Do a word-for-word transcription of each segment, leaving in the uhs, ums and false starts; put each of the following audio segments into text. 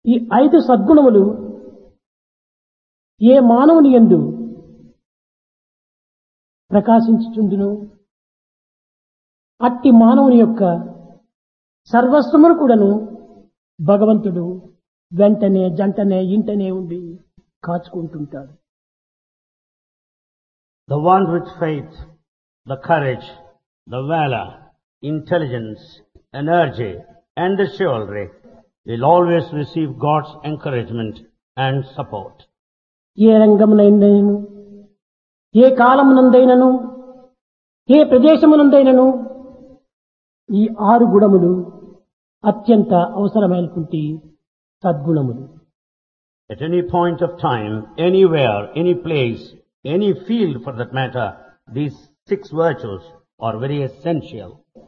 ఈ ఐదు సద్గుణములు ఏ మానవుని యందు ప్రకాశించుచుండును అట్టి మానవుని యొక్క సర్వస్వమును కూడాను భగవంతుడు వెంటనే జంటనే ఇంటనే ఉండి కాచుకుంటుంటాడు. The one with faith, the courage, the valor, intelligence, energy, and the chivalry will always receive God's encouragement and support. ఏ రంగమునందైనను ఏ కాలమునందైనను ఏ ప్రదేశమునందైనను ఈ ఆరు గుణములు అత్యంత అవసరమైనటువంటి సద్గుణములు. At any point of time, anywhere, any place, any field for that matter, these six virtues are very essential.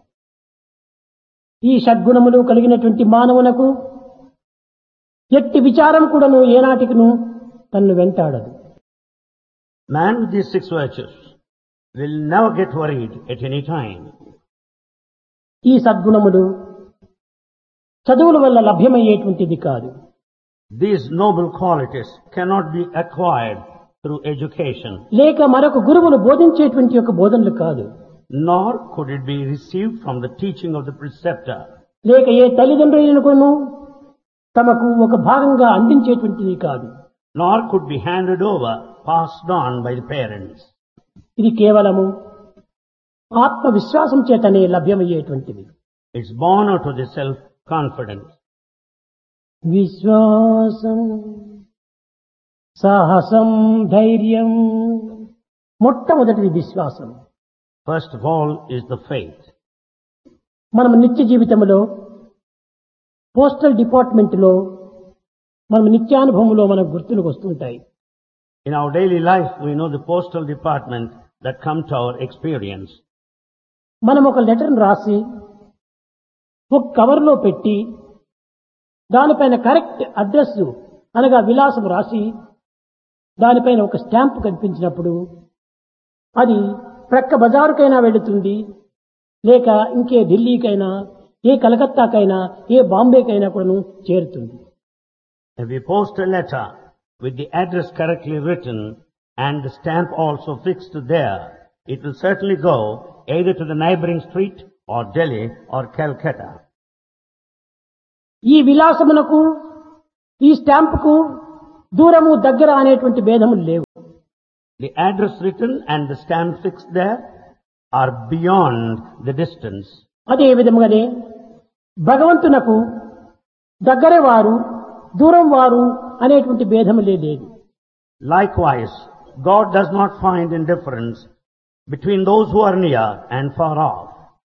ఈ షడ్గుణములు కలిగినటువంటి మానవునకు ఎట్టి విచారం కూడాను ఏనాటికిను తన్ను వెంటాడదు. Man with these six virtues will never get worried at any time. ఈ సద్గుణములు చదువుల వల్ల లభ్యమయ్యేటువంటిది కాదు. These noble qualities cannot be acquired through education. లేక మరొక గురువులు బోధించేటువంటి యొక్క బోధనలు కాదు. Nor could it be received from the teaching of the preceptor. లేక ఏ తల్లిదండ్రులను తమకు ఒక భాగంగా అందించేటువంటిది కాదు. Nor could be handed over, passed on by the parents. ఇది కేవలము ఆత్మవిశ్వాసం చేతనే లభ్యమయ్యేటువంటిది. It's born out of the self-confidence. విశ్వాసం సాహసం ధైర్యం. మొట్టమొదటిది విశ్వాసం. First of all is the faith. మనం నిత్య జీవితంలో పోస్టల్ డిపార్ట్మెంట్ లో మనం నిత్యానుభవంలో మనకు గుర్తులకు వస్తుంటాయి. In our daily life, we know the postal department that come to our experience. మనం ఒక లెటర్ను రాసి ఒక కవర్లో పెట్టి దానిపైన కరెక్ట్ అడ్రస్ అనగా విలాసం రాసి దానిపైన ఒక స్టాంప్ కనిపించినప్పుడు అది ప్రక్క బజారుకైనా వెళుతుంది, లేక ఇంకే ఢిల్లీకైనా, ఏ కలకత్తాకైనా, ఏ బాంబేకైనా కూడా చేరుతుంది. If we post a letter with the address correctly written and the stamp also fixed there, it will certainly go either to the neighboring street or Delhi or Calcutta. ఈ విలాసమునకు ఈ స్టాంపుకు దూరము దగ్గర అనేటువంటి భేదములు లేవు. The address written and the stamp fixed there are beyond the distance. అదే విధముగానే భగవంతునకు దగ్గర వారు దూరం వారు అనేటువంటి భేదములే లేదు. Likewise, God does not find indifference between those who are near and far off.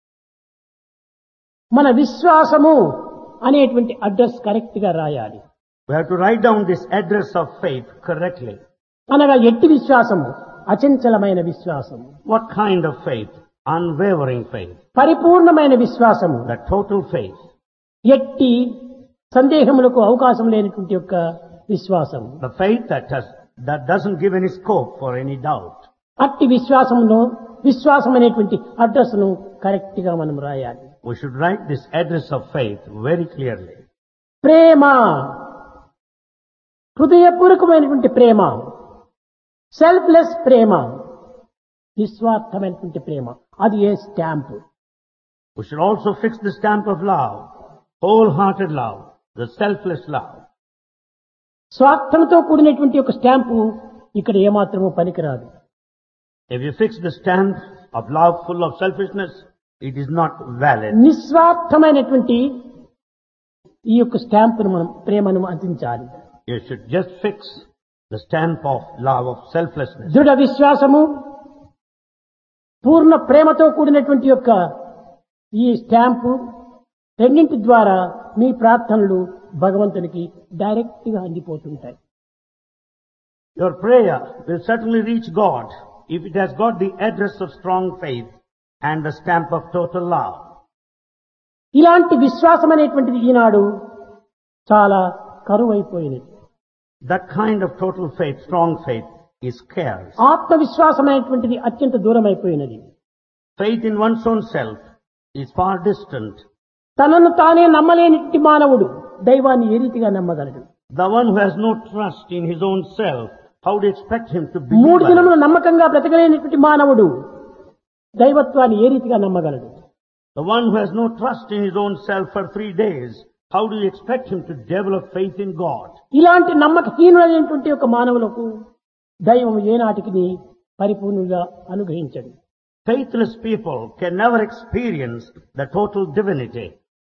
మన విశ్వాసము అనేటువంటి అడ్రస్ కరెక్ట్ గా రాయాలి. We have to write down this address of faith correctly. అనగా ఎట్టి విశ్వాసము అచంచలమైన విశ్వాసము. What kind of faith? Unwavering faith. పరిపూర్ణమైన విశ్వాసము. The total faith. ఎట్టి సందేహములకు అవకాశం లేనటువంటి యొక్క విశ్వాసము. The faith that has, that doesn't give any scope for any doubt. అట్టి విశ్వాసములో విశ్వాసం అనేటువంటి అడ్రస్ ను కరెక్ట్ గా మనం రాయాలి. We should write this address of faith very clearly. ప్రేమ, హృదయపూర్వకమైనటువంటి ప్రేమ, సెల్ఫ్లెస్ ప్రేమ, నిస్వార్థమైనటువంటి ప్రేమ, అది ఏ stamp. We should also fix the stamp of love, wholehearted love, the selfless love. స్వార్థంతో కూడినటువంటి ఒక స్టాంపు ఇక్కడ ఏమాత్రము పనికిరాదు. If you fix the stamp of love full of selfishness, it is not valid. నిస్వార్థమైనటువంటి ఈ యొక్క స్టాంపును మనం ప్రేమను అందించాలి. You should just fix the stamp of love of selflessness. దృఢ విశ్వాసము, పూర్ణ ప్రేమతో కూడినటువంటి యొక్క ఈ స్టాంపు రెండింటి ద్వారా మీ ప్రార్థనలు భగవంతునికి డైరెక్ట్ గా అందిపోతుంటాయి. Your prayer will certainly reach God if it has got the address of strong faith and the stamp of total love. ఇలాంటి విశ్వాసం అనేటువంటిది ఈనాడు చాలా కరువైపోయినది. That kind of total faith, strong faith, is scarce. ఆత్మవిశ్వాసం అనేటువంటిది అత్యంత దూరం అయిపోయినది. Faith in one's own self is far distant. తనను తానే నమ్మలేని మానవుడు దైవాన్ని ఏ రీతిగా నమ్మగలడు? The one who has no trust in his own self, how do you expect him to మూడు believe? దినములు నమ్మకంగా బ్రతకలేనటువంటి మానవుడు దైవత్వాన్ని ఏ రీతిగా నమ్మగలడు? The one who has no trust in his own self for three days, how do you expect him to develop faith in God? ఇలాంటి నమ్మకహీనులైనటువంటి ఒక మానవులకు దైవం ఏనాటికి పరిపూర్ణంగా అనుగ్రహించడు. Faithless people can never experience the total divinity.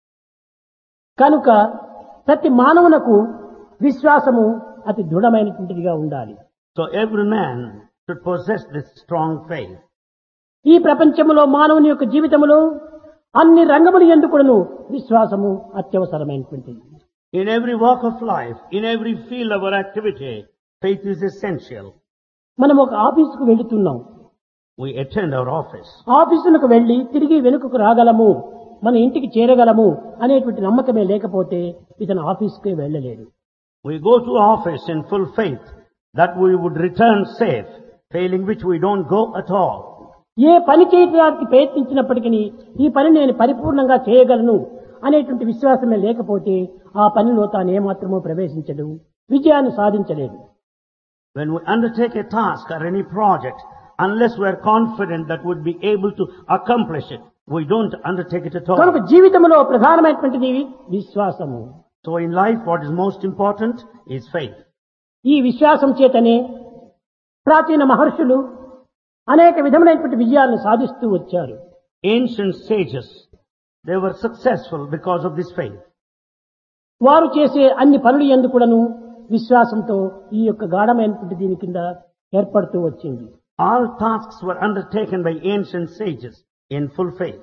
కనుక ప్రతి మానవునకు విశ్వాసము అతి దృఢమైనటువంటిదిగా ఉండాలి. So every man should possess this strong faith. ఈ ప్రపంచంలో మానవుని యొక్క జీవితంలో అన్ని రంగములు ఎందుకును విశ్వాసము అత్యవసరమైనటువంటిది. In every walk of life, in every field of our activity, faith is essential. మనం ఒక ఆఫీసుకు వెళుతున్నాం. We attend our office. ఆఫీసులకు వెళ్లి తిరిగి వెనుకకు రాగలము, మన ఇంటికి చేరగలము అనేటువంటి నమ్మకమే లేకపోతే ఇతను ఆఫీసుకే వెళ్ళలేడు. We go to office in full faith that we would return safe, failing which we don't go at all. ఏ పని చేయడానికి ప్రయత్నించినప్పటికీ ఈ పని నేను పరిపూర్ణంగా చేయగలను అనేటువంటి విశ్వాసమే లేకపోతే ఆ పనిలో తాను ఏమాత్రమూ ప్రవేశించడు, విజయాన్ని సాధించలేదు. When we undertake a task or any project, unless we are confident that we'd be able to accomplish it, we don't undertake it at all. కనుక జీవితంలో ప్రధానమైనటువంటిది విశ్వాసము. So in life, what is most important is faith. ఈ విశ్వాసం చేతనే ప్రాచీన మహర్షులు అనేక విధములైనటువంటి విజయాలను సాధిస్తూ వచ్చారు. Ancient sages, they were successful because of this faith. వారు చేసే అన్ని పనులు యందు కూడాను విశ్వాసంతో ఈ యొక్క గాఢమైనటువంటి దీని కింద ఏర్పడుతూ వచ్చింది. All tasks were undertaken by ancient sages in full faith.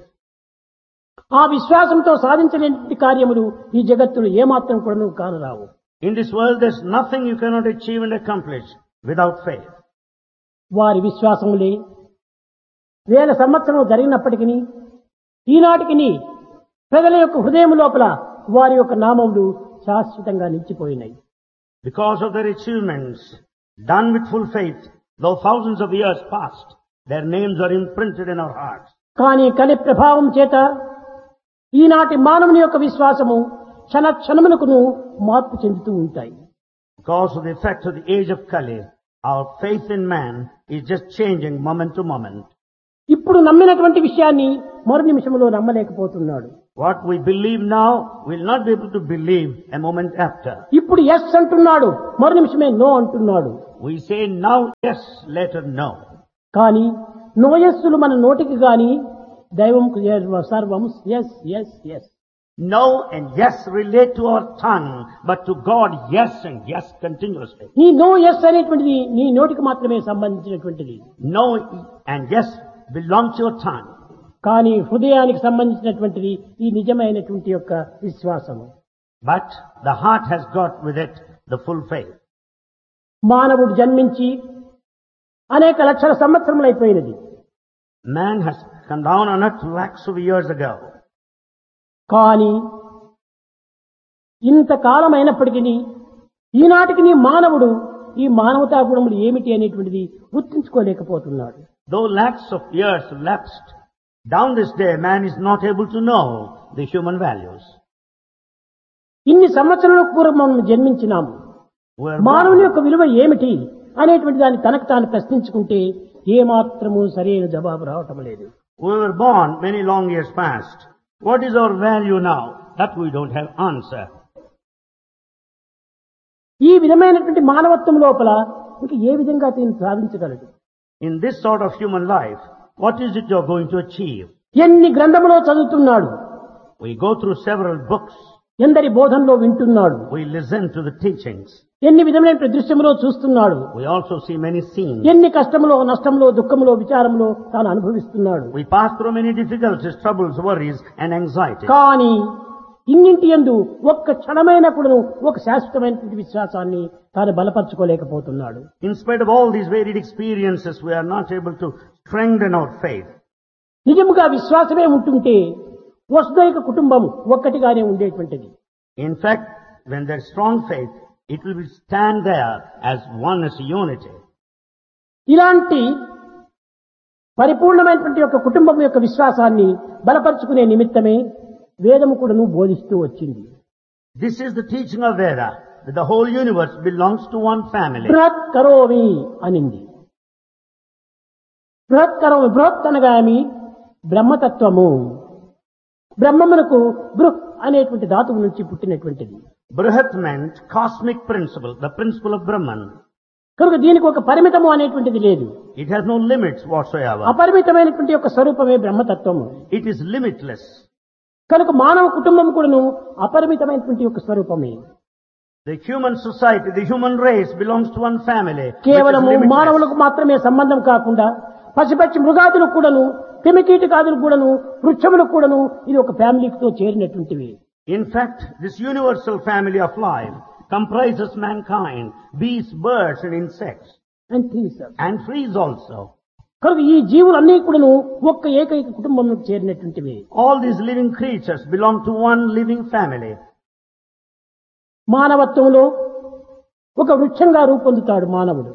ఆ విశ్వాసంతో సాధించలేని కార్యములు ఈ జగత్తులో ఏమాత్రం కూడాను కానరావు. In this world, there's nothing you cannot achieve and accomplish without faith. వారి విశ్వాసములే వేల సంవత్సరం జరిగినప్పటికీ ఈనాటికి ప్రజల యొక్క హృదయం లోపల వారి యొక్క నామములు శాశ్వతంగా నిలిచిపోయినాయి. Because of their achievements, done with full faith, though thousands of years passed, their names are imprinted in our hearts. కానీ కలి ప్రభావం చేత ఈనాటి మానవుని యొక్క విశ్వాసము క్షణ క్షణమునకును మార్పు చెందుతూ ఉంటాయి. Because of the effect of the age of Kali, our faith in man is just changing moment to moment. ఇప్పుడు నమ్మినటువంటి విషయాన్ని మరు నిమిషంలో నమ్మలేకపోతున్నాడు. What we believe now, we'll not be able to believe a moment after. ఇప్పుడు yes అంటున్నాడు, మరు నిమిషమే no అంటున్నాడు. We say now yes, later no. కానీ నోయస్సులు మన నోటికి గాని దైవంకు సర్వం yes yes yes. No and yes relate to our tongue, but to God yes and yes continuously. నీ నో ఎస్ అనేటువంటిది నీ నోటికి మాత్రమే సంబంధించినటువంటిది. No and yes belong to your tongue. కానీ హృదయానికి సంబంధించినటువంటిది ఈ నిజమైనటువంటి యొక్క విశ్వాసము. But the heart has got with it the full faith. మానవుడు జన్మించి అనేక లక్షల సంవత్సరములు అయిపోయినది. Man has come down on earth lakhs of years ago. కానీ ఇంతకాలం అయినప్పటికీ ఈనాటికి మానవుడు ఈ మానవతా గుణములు ఏమిటి అనేటువంటిది గుర్తించుకోలేకపోతున్నాడు. Though lakhs of years lapsed, down this day man is not able to know the human values. ఇన్ని సంవత్సరాల పూర్వం మనం జన్మించినాము, We are మానవుని born, యొక్క విలువ ఏమిటి అనేటువంటి దాన్ని తనకు తాను ప్రశ్నించుకుంటే ఏమాత్రము సరైన జవాబు రావటం లేదు. we were born many long years past. What is our value now? That we don't have answer. ఈ విధమైనటువంటి మానవత్వం లోపల ఇంకా ఏ విధంగా దీన్ని సాధించగలడు? In this sort of human life, what is it you're going to achieve? ఎన్ని గ్రంథములో చదువుతున్నాడు, We go through several books. ఎందరి బోధనలో వింటున్నాడు, We listen to the teachings. ఎన్ని విధమైన దృశ్యములో చూస్తున్నాడు, We also see many scenes. ఎన్ని కష్టములో నష్టములో దుఃఖములో విచారములో తాను అనుభవిస్తున్నాడు. We pass through many difficulties, troubles, worries and anxiety. కానీ ఇన్నింటి యందు ఒక్క క్షణమైన కూడా ఒక శాశ్వతమైనటువంటి విశ్వాసాన్ని తాను బలపరచుకోలేకపోతున్నాడు. In spite of all these varied experiences, we are not able to strengthen our faith. నిజముగా విశ్వాసమే ఉంటుంటే వసుదైక కుటుంబం ఒక్కటిగానే ఉండేటువంటిది. In fact, when there's strong faith, it will stand there as one, as unity. ఇలాంటి పరిపూర్ణమైనటువంటి యొక్క కుటుంబం యొక్క విశ్వాసాన్ని బలపరుచుకునే నిమిత్తమే వేదము కూడాను బోధిస్తూ వచ్చింది. This is the teaching of Veda, that the whole universe belongs to one family. బృహత్ కరోమి అనింది. బృహత్ కరోమి, బృహత్ అనగామి బ్రహ్మతత్వము. బ్రహ్మమునకు బృహ్ అనేటువంటి ధాతువు నుంచి పుట్టినటువంటిది. Brihat meant cosmic principle, the principle of Brahman. కనుక దీనికి ఒక పరిమితము అనేటువంటిది లేదు. It has no limits whatsoever. అపరిమితమైనటువంటి యొక్క స్వరూపమే బ్రహ్మతత్వము. It is limitless. కనుక మానవ కుటుంబం కూడాను అపరిమితమైనటువంటి యొక్క స్వరూపమే. The human society, the human race belongs to one family. కేవలము మానవులకు మాత్రమే సంబంధం కాకుండా పశుపక్షి మృగాదులకు కూడాను, క్రిమికీటకాదులకు కూడాను, వృక్షములకు కూడాను ఇది ఒక ఫ్యామిలీతో చేరినటువంటివి. In fact, this universal family of life comprises mankind, beasts, birds and insects. And trees. And trees also. కనుక ఈ జీవులన్నీ కూడాను ఒక్క ఏకైక కుటుంబంలో చేరినటువంటివి. All these living creatures belong to one living family. మానవత్వంలో ఒక వృక్షంగా రూపొందుతాడు మానవుడు.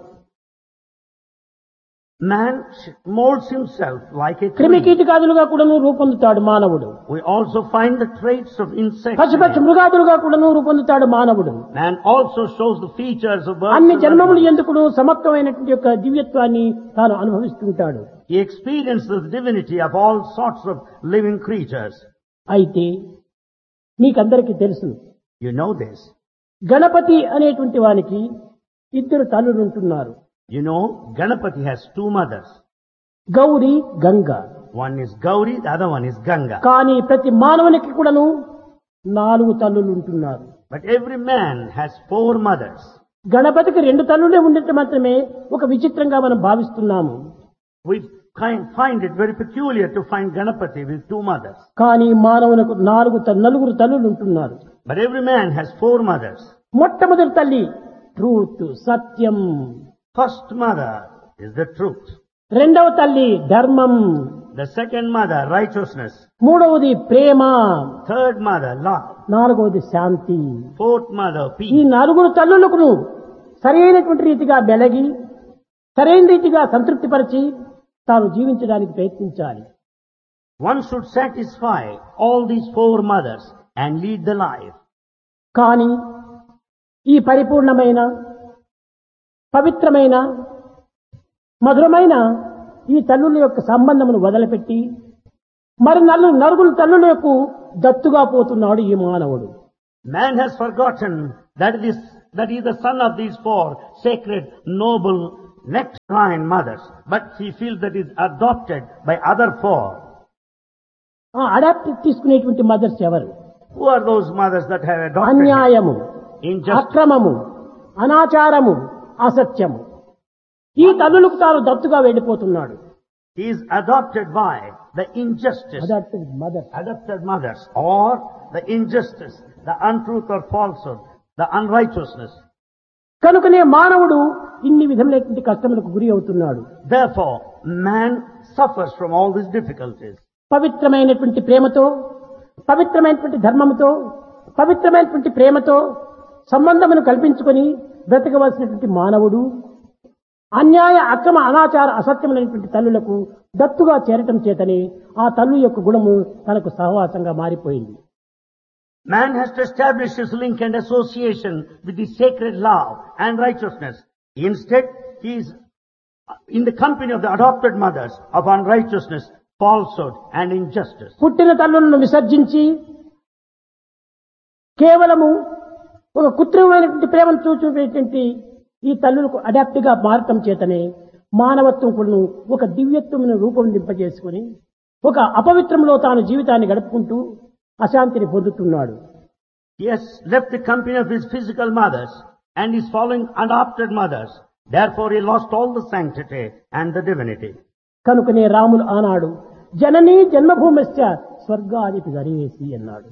Man molds himself like a tree. క్రిమికీటకాదులుగా కూడాను రూపొందుతాడు మానవుడు. We also find the traits of insects. పశుపక్షి మృగాదులుగా కూడాను రూపొందుతాడు మానవుడు. Man also shows the features of birds. అన్ని జన్మములు ఎందుకును సమత్వమైనటువంటి యొక్క దివ్యత్వాన్ని తాను అనుభవిస్తుంటాడు. He experiences the divinity of all sorts of living creatures. అయితే మీకందరికీ తెలుసు, You know this. గణపతి అనేటువంటి వానికి ఇద్దరు తల్లులు ఉంటున్నారు. You know, Ganapati has two mothers. Gauri, Ganga. One is Gauri, the other one is Ganga. కానీ ప్రతి మానవునికి కూడాను నాలుగు తల్లులు ఉంటున్నారు. But every man has four mothers. గణపతికి రెండు తల్లులే ఉండటం మాత్రమే ఒక విచిత్రంగా మనం భావిస్తున్నాము. We kind find it very peculiar to find Ganapati with two mothers. కానీ మానవునికి నాలుగు త- నలుగురు తల్లులు ఉంటున్నారు. But every man has four mothers. మొట్టమొదటి తల్లి truth, Satyam. First mother is the truth. రెండవ తల్లి ధర్మం. The second mother, righteousness. మూడవది ప్రేమ. Third mother, love. నాలుగవది శాంతి. Fourth mother, ఈ peace. నలుగురు తల్లులకు సరైనటువంటి రీతిగా బెలగి సరైన రీతిగా సంతృప్తిపరిచి తాను జీవించడానికి ప్రయత్నించాలి. One should satisfy all these four mothers and lead the life. కానీ ఈ పరిపూర్ణమైన పవిత్రమైన మధురమైన ఈ తల్లుల యొక్క సంబంధమును వదిలిపెట్టి మరి నల్లు నలుగురు తల్లుల యొక్క దత్తుగా పోతున్నాడు ఈ మానవుడు. Man has forgotten that it is, that he is the son of these four sacred, noble, nectarine mothers, but he feels that he is adopted by other four. ఆ అడాప్ట్ తీసుకునేటువంటి మదర్స్ ఎవరు? Who are those mothers that have adopted him? అన్యాయము, Injustice. అక్రమము, అనాచారము, అసత్యము. ఈ తల్లులకు తాను దత్తుగా వెళ్ళిపోతున్నాడు. He is adopted by the injustice, adapted mother. adopted mothers, or the injustice, the untruth or falsehood, the unrighteousness. కనుకనే మానవుడు ఇన్ని విధములైనటువంటి కష్టములకు గురి అవుతున్నాడు. Therefore, man suffers from all these difficulties. పవిత్రమైనటువంటి ప్రేమతో, పవిత్రమైనటువంటి ధర్మముతో, పవిత్రమైనటువంటి ప్రేమతో సంబంధమును కల్పించుకొని బ్రతకవలసినటువంటి మానవుడు అన్యాయ, అక్రమ, అనాచార, అసత్యమైనటువంటి తల్లులకు దత్తుగా చేరటం చేతనే ఆ తల్లు యొక్క గుణము తనకు సహవాసంగా మారిపోయింది. Man has to establish his link and association with the sacred love and righteousness. Instead, he is in the company of the adopted mothers of unrighteousness, falsehood and injustice. పుట్టిన తల్లులను విసర్జించి కేవలము ఒక కృత్రిమమైనటువంటి ప్రేమను చూచేటువంటి ఈ తల్లులకు అడాప్ట్ గా మారటం చేతనే మానవత్వం కూడా ఒక దివ్యత్వమును రూపొందింపజేసుకుని ఒక అపవిత్రంలో తాను జీవితాన్ని గడుపుకుంటూ అశాంతిని పొందుతున్నాడు. He has left the company of his physical mothers and is following adopted mothers. Therefore, he lost all the sanctity and the divinity. కనుకనే రాములు ఆనాడు జననీ జన్మభూమిశ్చ స్వర్గానికి గరీయసి అన్నాడు.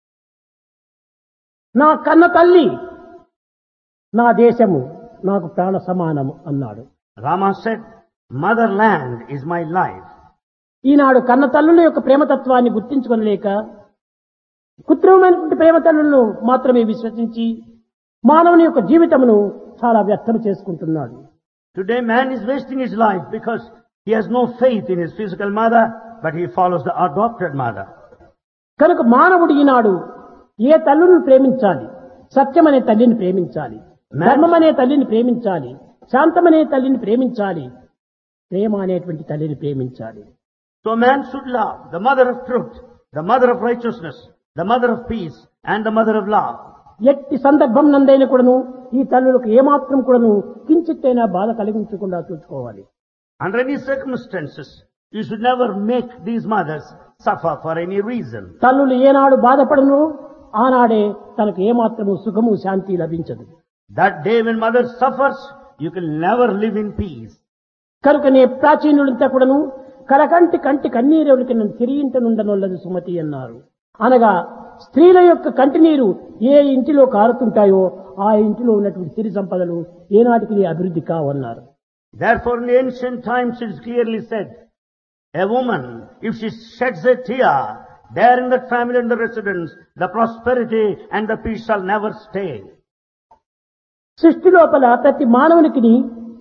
నా కన్న తల్లి, నా దేశము నాకు ప్రాణ సమానము అన్నాడు. Rama said, motherland is my life. ఈనాడు కన్న తల్లుల యొక్క ప్రేమతత్వాన్ని గుర్తించుకొనలేక కృత్రిమమైనటువంటి ప్రేమ తల్లులను మాత్రమే విశ్వసించి మానవుని యొక్క జీవితమును చాలా వ్యర్థం చేసుకుంటున్నాడు. Today man is wasting his life because he has no faith in his physical mother, but he follows the adopted mother. కనుక మానవుడు ఈనాడు ఏ తల్లులను ప్రేమించాలి? సత్యం అనే తల్లిని ప్రేమించాలి, ధర్మం అనే తల్లిని ప్రేమించాలి, శాంతమనే తల్లిని ప్రేమించాలి, ప్రేమ అనేటువంటి తల్లిని ప్రేమించాలి. So man should love the mother of truth, the mother of righteousness, the mother of peace, and the mother of love. ఎట్టి సందర్భం నందైన కూడాను ఈ తల్లులకు ఏమాత్రం కూడాను కించిత్తైనా బాధ కలిగించకుండా చూసుకోవాలి. Under any circumstances, you should never make these mothers suffer for any reason. తల్లులు ఏనాడు బాధపడను ఆనాడే తనకు ఏమాత్రము సుఖము శాంతి లభించదు. That day when mother suffers, you can never live in peace. కనుకనే ప్రాచీనులంతా కూడాను కరకంటి కంటి కన్నీరులకి నన్ను తిరిగింట నుండనొల్లదు సుమతి అన్నారు. అనగా స్త్రీల యొక్క కంటినీరు ఏ ఇంటిలో కారుతుంటాయో ఆ ఇంటిలో ఉన్నటువంటి సిరి సంపదలు ఏనాటికి అభివృద్ధి కావన్నారు. Therefore in the ancient times it is clearly said, a woman, if she sheds a tear, there in that family and the residence, the prosperity and the peace shall never stay. సృష్టి లోపల ప్రతి మానవునికి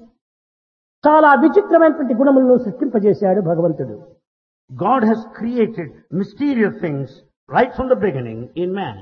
చాలా విచిత్రమైనటువంటి గుణములను సృష్టింపజేశాడు భగవంతుడు. God has created mysterious things right from the beginning in man.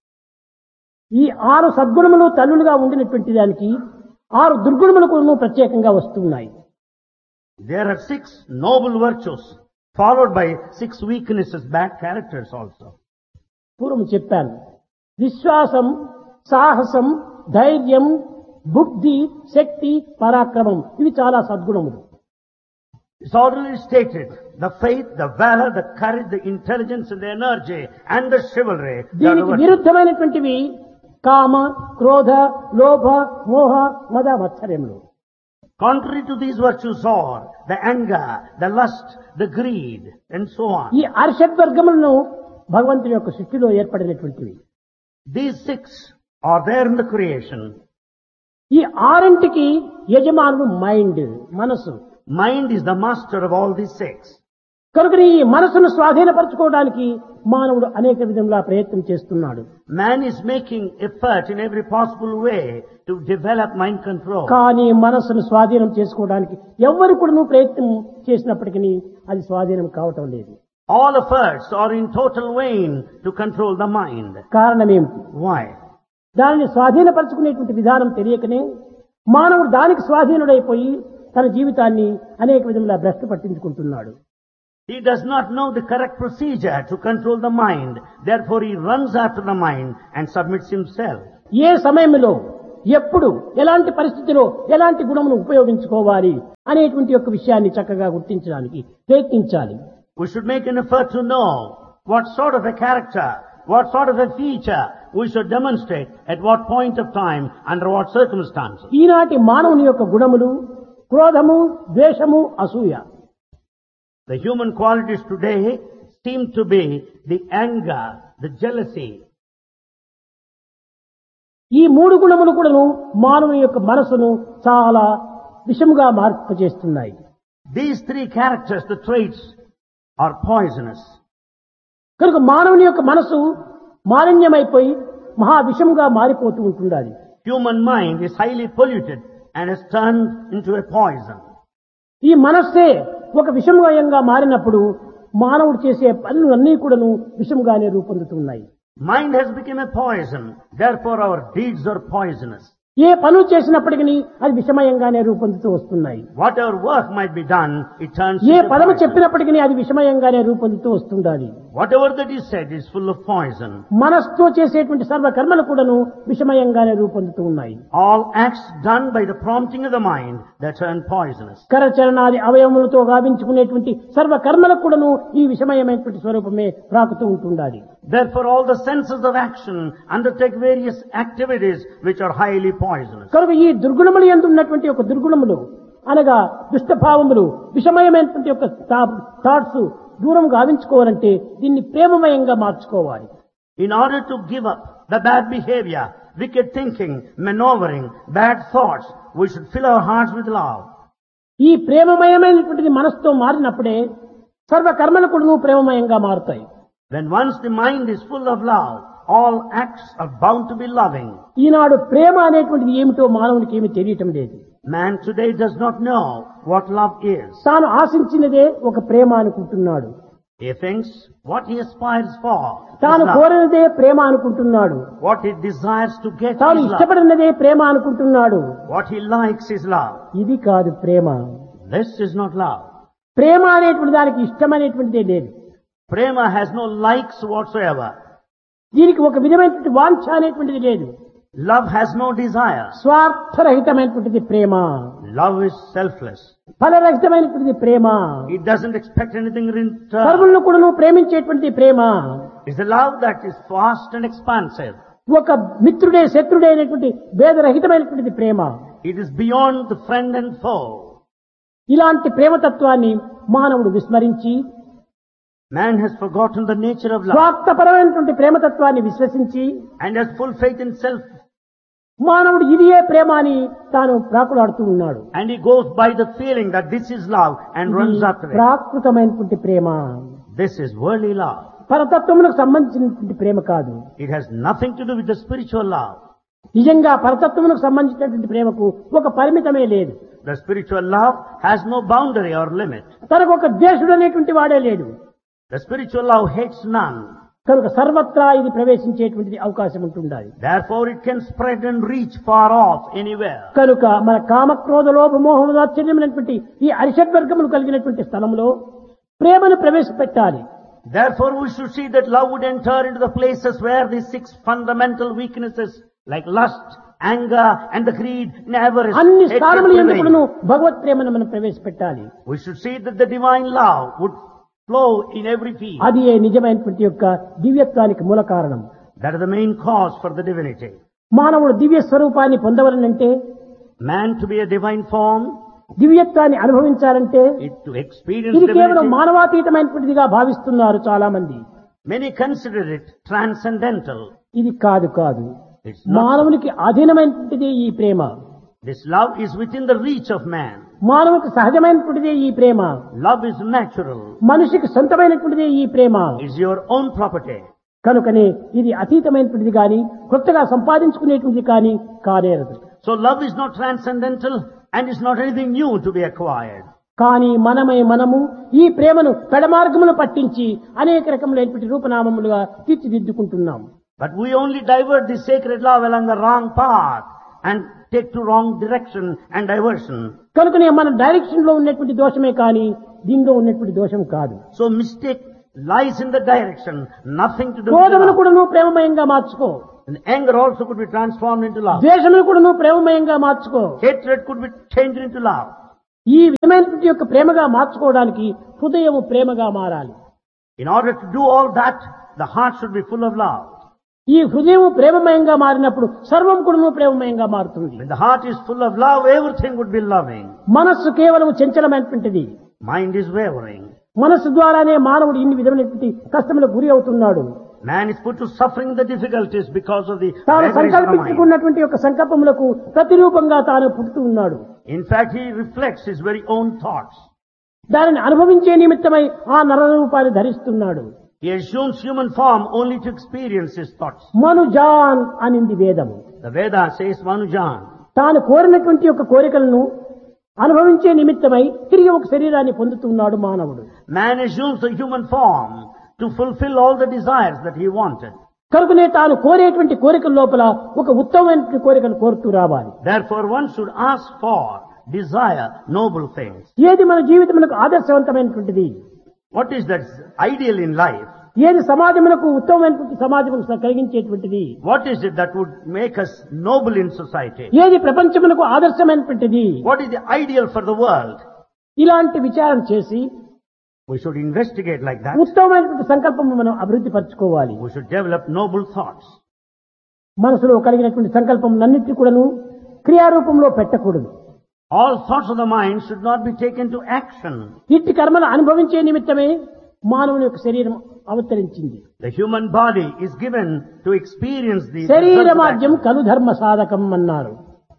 ఈ ఆరు సద్గుణములు తల్లులుగా ఉండినటువంటి దానికి ఆరు దుర్గుణములకు ప్రత్యేకంగా వస్తున్నాయి. There are six noble virtues followed by six weaknesses, bad characters also. పూర్వం చెప్పాను, విశ్వాసం, సాహసం, ధైర్యం, బుద్ధి, శక్తి, పరాక్రమం ఇవి చాలా సద్గుణములు. It's already stated, the faith, the valor, the courage, the intelligence and the energy and the chivalry. దీనికి విరుద్ధమైనటువంటివి కామ, క్రోధ, లోభ, మోహ, మద, మత్సర్యములు. Contrary to these virtues are the anger, the lust, the greed and so on. ఈ అర్షద్వర్గములను భగవంతుని యొక్క సృష్టిలో ఏర్పడినటువంటివి. These six are there in the creation. ఈ ఆరింటికి యజమానుడు మైండ్, మనసు. Mind is the master of all these six. కనుక ఈ మనసును స్వాధీనపరచుకోవడానికి మానవుడు అనేక విధంగా ప్రయత్నం చేస్తున్నాడు. Man is making effort in every possible way to develop mind control. కానీ మనసును స్వాధీనం చేసుకోవడానికి ఎవ్వరు కూడా ప్రయత్నం చేసినప్పటికీ అది స్వాధీనం కావటం లేదు. All efforts are in total vain to control the mind. కారణం ఏమిటి? Why? దానిని స్వాధీనపరచుకునేటువంటి విధానం తెలియకనే మానవుడు దానికి స్వాధీనుడైపోయి తన జీవితాన్ని అనేక విధంగా భ్రష్టు పట్టించుకుంటున్నాడు. He does not know the correct procedure to control the mind. Therefore he runs after the mind and submits himself. ఏ సమయంలో, ఎప్పుడు, ఎలాంటి పరిస్థితిలో ఎలాంటి గుణమును ఉపయోగించుకోవాలి అనేటువంటి యొక్క విషయాన్ని చక్కగా గుర్తించడానికి ప్రయత్నించాలి. We should make an effort to know what sort of a character, what sort of a feature we should demonstrate at what point of time, under what circumstances. ఈనాటి మానవుని యొక్క గుణములు క్రోధము, ద్వేషము, అసూయ. The human qualities today seem to be the anger, the jealousy. ఈ మూడు గుణములు కూడాను మానవుని యొక్క మనసును చాలా విషముగా మార్పు చేస్తున్నాయి. These three characters, the traits, are poisonous. కనుక మానవుని యొక్క మనసు మాలిన్యమైపోయి మహా విషముగా మారిపోతూ ఉంటుండాలి. Human mind is highly polluted and has turned into a poison. ఈ మనస్సే ఒక విషమయంగా మారినప్పుడు మానవుడు చేసే పనులన్నీ కూడాను విషంగానే రూపొందుతున్నాయి. Mind has become a poison, therefore our deeds are poisonous. ఏ పనులు చేసినప్పటికీ అది విషమయంగానే రూపొందుతూ వస్తున్నాయి. Whatever work might be done, it turns A into పదము poison. చెప్పినప్పటికీ అది విషమయంగానే రూపొందుతూ వస్తుండాలి. Whatever that is said is full of poison. మనస్సుతో చేసేటువంటి సర్వ కర్మలు కూడాను విషమయంగానే రూపొందుతూ ఉన్నాయి. All acts done by the prompting of the mind, that turn poisonous. కరచరణాది అవయవములతో గావించుకునేటువంటి సర్వ కర్మలకు కూడాను ఈ విషమయమైనటువంటి స్వరూపమే ప్రాకుతూ ఉంటుండాలి. Therefore all the senses of action undertake various activities which are highly poisonous. కనుక ఈ దుర్గుణములు యందు ఉన్నటువంటి ఒక దుర్గుణములు అనగా దుష్టభావములు విషమయమైనటువంటి యొక్క థాట్స్ దూరం గావించుకోవాలంటే దీన్ని ప్రేమమయంగా మార్చుకోవాలి. In order to give up the bad behavior, wicked thinking, maneuvering, bad thoughts, we should fill our hearts with love. ఈ ప్రేమమయమైనటువంటిది మనసుతో మారినప్పుడే సర్వ కర్మలు కూడా ప్రేమమయంగా మారుతాయి. When once the mind is full of love, all acts are bound to be loving. ఈనాడు ప్రేమ అనేటువంటిది ఏమిటో మానవునికి ఏమీ తెలియటం లేదు. Man today does not know what love is. తాను ఆశించినదే ఒక ప్రేమ అనుకుంటున్నాడు. He thinks what he aspires for is తాను love. కోరినదే ప్రేమ అనుకుంటున్నాడు. What he desires to get తాను is love. ఇష్టపడినదే ప్రేమ అనుకుంటున్నాడు. What he likes is love. ఇది కాదు ప్రేమ. This is not love. ప్రేమ అనేటువంటి దానికి ఇష్టం అనేటువంటిదే లేదు. Prema has no likes whatsoever. దీనికి ఒక విధమైనటువంటి వాంఛ అనేటువంటిది లేదు. Love has no desire. స్వార్థరహితమైనటువంటిది Prema. Love is selfless. ఫలరహితమైనటువంటిది Prema. It doesn't expect anything in return. సర్వులను కూడా నువ్వు ప్రేమించేటువంటిది ప్రేమ. It's a love that is vast and expansive. ఒక మిత్రుడే శత్రుడే అనేటువంటి భేదరహితమైనటువంటిది ప్రేమ. It is beyond the friend and foe. ఇలాంటి ప్రేమతత్వాన్ని మానవుడు విస్మరించి Man has forgotten the nature of love స్వార్థపరమైనటువంటి ప్రేమతత్వాన్ని విశ్వసించి and has full faith in self. మానవుడు ఇదియే ప్రేమ అని తాను ప్రాకులాడుతూ ఉన్నాడు. And he goes by the feeling that this is love and runs after it. ప్రాకృతమైనటువంటి Prema, This is worldly love. పరతత్వములకు సంబంధించినటువంటి ప్రేమ కాదు. It has nothing to do with the spiritual love. నిజంగా పరతత్వములకు సంబంధించినటువంటి ప్రేమకు ఒక పరిమితమే లేదు. The spiritual love has no boundary or limit. తనకు ఒక ద్వేషుడు అనేటువంటి వాడే లేడు. The spiritual love hates none. కనుక సర్వత్రా ఇది ప్రవేశించేటువంటి అవకాశం ఉంటుండాలి. Therefore it can spread and reach far off anywhere. కనుక మన కామక్రోధ లోభ మోహం ఆశ్చర్యమైనటువంటి ఈ అరిషడ్వర్గములు కలిగినటువంటి స్థలంలో ప్రేమను ప్రవేశపెట్టాలి. Therefore we should see that love would enter into the places where these six fundamental weaknesses like lust, anger and the greed never is అన్ని hatred స్థానములు ఎందుకును prevail. భగవత్ ప్రేమను మనం ప్రవేశపెట్టాలి. We should see that the divine love would flow in every field. అది ఏ నిజమైనటువంటి యొక్క దివ్యత్వానికి మూల కారణం. That is the main cause for the divinity. మానవుడు దివ్య స్వరూపాన్ని పొందవలనంటే, Man to be a divine form, దివ్యత్వాన్ని అనుభవించాలంటే it to experience ఇది కేవలం divinity. మానవాతీతమైనటువంటిదిగా భావిస్తున్నారు చాలా మంది. Many consider it transcendental. ఇది కాదు కాదు It's not. మానవునికి అధీనమైనటువంటిది ఈ ప్రేమ. This love is within the reach of man. మానవునికి సహజమైనటువంటిదే ఈ ప్రేమ. Love is natural. మనిషికి సొంతమైనటువంటిదే ఈ ప్రేమ. It's your own property. కనుకనే ఇది అతీతమైనటువంటిది కానీ కొత్తగా సంపాదించుకునేటువంటిది కానీ కానేరదు. So love is not transcendental and is not anything new to be acquired. కానీ మనమై మనము ఈ ప్రేమను పెడమార్గములు పట్టించి అనేక రకములైనటువంటి రూపనామములుగా తీర్చిదిద్దుకుంటున్నాం. But we only divert the sacred love along the wrong path and take to wrong direction and diversion. కనుకనే మన direction లో ఉన్నటువంటి దోషమే కానీ దీనిలో ఉన్నటువంటి దోషం కాదు. So mistake lies in the direction, nothing to do with క్రోధమును love. కూడా నువ్వు ప్రేమమయంగా మార్చుకో. And anger also could be transformed into love. ద్వేషమును కూడా నువ్వు ప్రేమమయంగా మార్చుకో. Hatred could be changed into love. ఈ విధమైనటువంటి యొక్క ప్రేమగా మార్చుకోవడానికి హృదయము ప్రేమగా మారాలి. In order to do all that, the heart should be full of love. ఈ హృదయం ప్రేమమయంగా మారినప్పుడు సర్వం కూడా నువ్వు ప్రేమమయంగా మారుతుంది. When the heart is full of love, everything would be loving. మనస్సు కేవలం చంచలమైనటువంటిది. Mind is wavering. మనస్సు ద్వారానే మానవుడు ఇన్ని విధమైనటువంటి కష్టములకు గురి అవుతున్నాడు. Man is put to suffering the difficulties because of the తాను vagaries of the mind. సంకల్పించుకున్నటువంటి యొక్క సంకల్పములకు ప్రతిరూపంగా తాను పుట్టుతూ ఉన్నాడు. In fact, he reflects his very own thoughts. దానిని అనుభవించే నిమిత్తమై ఆ నరరూపాన్ని ధరిస్తున్నాడు. He assumes human form only to experience his thoughts. మనుజాన్ అనింది వేదము. The Veda says Manujan. తాను కోరినటువంటి యొక్క కోరికలను అనుభవించే నిమిత్తమై తిరిగి ఒక శరీరాన్ని పొందుతున్నాడు మానవుడు. Man assumes the human form to fulfill all the desires that he wanted. కనుకనే తాను కోరేటువంటి కోరికల లోపల ఒక ఉత్తమమైనటువంటి కోరికను కోరుతూ రావాలి. Therefore, one should ask for, desire noble things. ఏది మన జీవితమునకు ఆదర్శవంతమైనటువంటిది, What is that ideal in life? ఏది సమాజమునకు ఉత్తమమైనటువంటి సమాజమును కలిగించేటువంటిది, What is it that would make us noble in society? ఏది ప్రపంచమునకు ఆదర్శమైనటువంటిది, What is the ideal for the world? ఇలాంటి విచారం చేసి We should investigate like that. ఉత్తమమైనటువంటి సంకల్పము మనం అభివృద్ధి పరచుకోవాలి. We should develop noble thoughts. మనసులో కలిగినటువంటి సంకల్పం అన్నిటి కూడాను క్రియారూపంలో పెట్టకూడదు. All thoughts of the mind should not be taken to action. ఇట్టి కర్మను అనుభవించే నిమిత్తమే మానవుని యొక్క శరీరం అవతరించింది. The human body is given to experience the శరీరమాద్యం కలు ధర్మ సాధకం అన్నారు.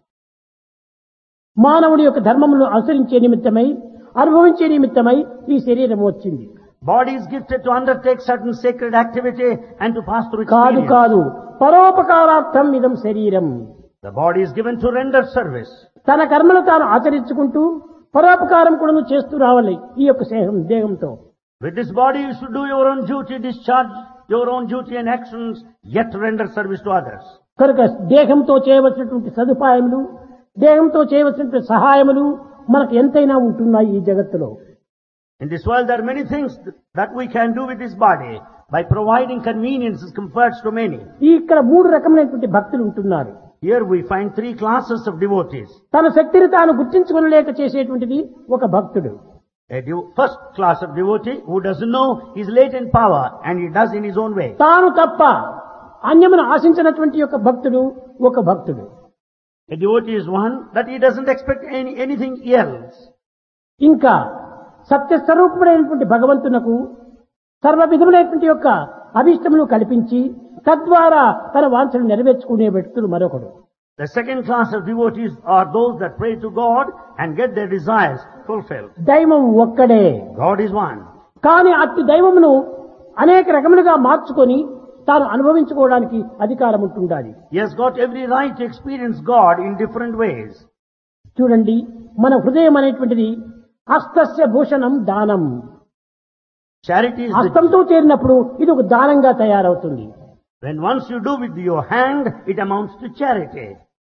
మానవుడి యొక్క ధర్మమును అనుసరించే నిమిత్తమై అనుభవించే నిమిత్తమై ఈ శరీరం వచ్చింది. Body is gifted to undertake certain sacred activity and to pass through కాదు experience. కాదు పరోపకారార్థం ఇదం శరీరం. The body is given to render service. తన కర్మలు తాను ఆచరించుకుంటూ పరోపకారం కూడా చేస్తూ రావాలి ఈ యొక్క దేహం దేహంతో. With this body you should do your own duty, discharge your own duty and actions, yet render service to others. కనుక దేహంతో చేయవలసినటువంటి సదుపాయములు, దేహంతో చేయవలసినటువంటి సహాయములు మనకు ఎంతైనా ఉంటున్నాయి ఈ జగత్తులో. In this world there are many things that we can do with this body by providing conveniences, comforts to many. ఈ ఇక్కడ మూడు రకమైనటువంటి భక్తులు ఉంటున్నారు. Here we find three classes of devotees. తన శక్తిని తాను గుర్తించుకొనలేక చేసేటువంటిది ఒక భక్తుడు. A dev- first class of devotee who doesn't know his latent power and he does in his own way. తాను తప్ప అన్యమును ఆశించినటువంటి యొక్క భక్తుడు ఒక భక్తుడు. A devotee is one that he doesn't expect any, anything else. ఇంకా సత్యస్వరూపుడైనటువంటి భగవంతునకు సర్వ విధములైనటువంటి యొక్క అభిష్టములు కల్పించి తద్వారా తన వాంఛలు నెరవేర్చుకునే వ్యక్తులు మరొకడు. The second class of devotees are those that pray to God and get their desires fulfilled. దైవం ఒక్కడే. God is one. కానీ అట్టి దైవమును అనేక రకములుగా మార్చుకొని తాను అనుభవించుకోవడానికి అధికారం ఉంటుండాలి. He has got every right to experience God in different ways. చూడండి, మన హృదయం అనేటువంటిది హస్తస్య భూషణం దానం. Charity is the, హస్తంతో చేరినప్పుడు ఇది ఒక దానంగా తయారవుతుంది. when once you do with your hand, it amounts to charity.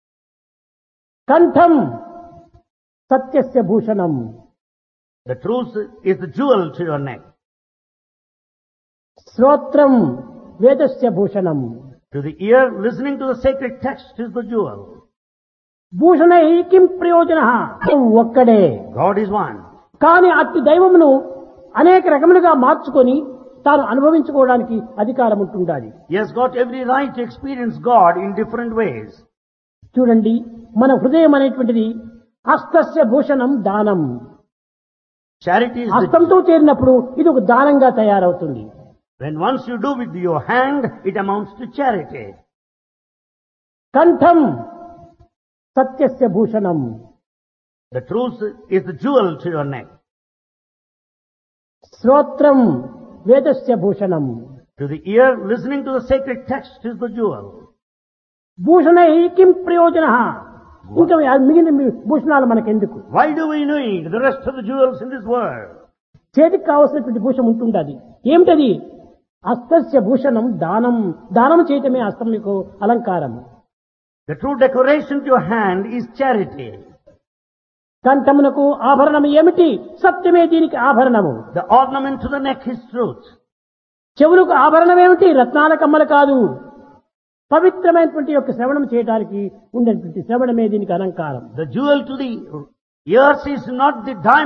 కంఠం సత్యస్య Bhushanam. The truth is the jewel to your neck. శ్రోత్రం వేదస్య Bhushanam. To the ear, listening to the sacred text is the jewel. భూషణై కిం ప్రయోజన ఒక్కడే. God is one. కానీ అట్టి దైవమును అనేక రకములుగా మార్చుకొని తాను అనుభవించుకోవడానికి అధికారం ఉంటుండాలి. He has got every right to experience God in different ways. చూడండి, మన హృదయం అనేటువంటిది హస్తస్య భూషణం దానం. Charity is the, హస్తంతో చేరినప్పుడు ఇది ఒక దానంగా తయారవుతుంది. when once you do with your hand, it amounts to charity. కంఠం సత్యస్య Bhushanam. The truth is the jewel to your neck. శ్రోత్రం వేదస్య Bhushanam. To the ear, listening to the sacred text is the jewel. భూషణై కిం ప్రయోజన. ఇంకా మిగిలిన భూషణాలు మనకెందుకు? Why do we need the rest of the jewels in this world? చేతికి కావలసినటువంటి భూషం ఉంటుండది. ఏమిటది? హస్తస్య భూషణం దానం. దానం చేయటమే హస్తం మీకు అలంకారం. The true decoration to your hand is charity. కంఠమునకు ఆభరణం ఏమిటి? సత్యమే దీనికి ఆభరణము. The ornament to the neck is truth. చెవులకు ఆభరణం ఏమిటి? రత్నాల కమ్మలు కాదు, పవిత్రమైనటువంటి యొక్క శ్రవణం చేయడానికి ఉండేటువంటి శ్రవణమే దీనికి అలంకారం. The jewel to the ears is not the diamond